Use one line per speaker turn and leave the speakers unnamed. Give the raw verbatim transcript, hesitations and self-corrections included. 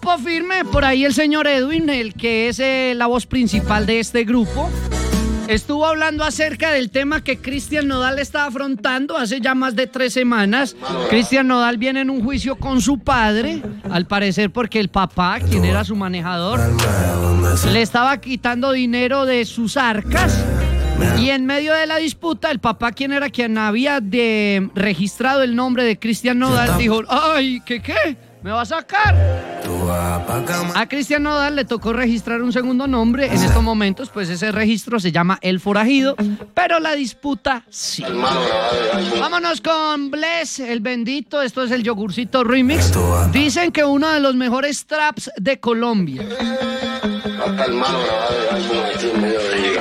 grupo firme, por ahí el señor Edwin, el que es eh, la voz principal de este grupo, estuvo hablando acerca del tema que Cristian Nodal está afrontando hace ya más de tres semanas. Cristian Nodal viene en un juicio con su padre, al parecer porque el papá, quien era su manejador, le estaba quitando dinero de sus arcas. Y en medio de la disputa, el papá, quien era quien había de, registrado el nombre de Cristian Nodal, dijo, ¡ay, qué qué! ¿Me va a sacar? A Cristian Nodal le tocó registrar un segundo nombre. En estos momentos, pues ese registro se llama El Forajido, pero la disputa sí. Vámonos con Bless, el bendito. Esto es el Yogurcito Remix. Dicen que uno de los mejores traps de Colombia.